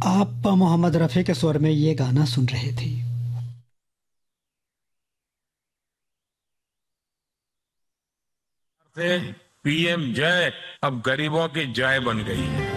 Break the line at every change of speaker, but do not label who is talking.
आप मोहम्मद रफ़ी के स्वर में ये गाना सुन रहे थे।
से पीएम जय अब गरीबों की जय बन गई है।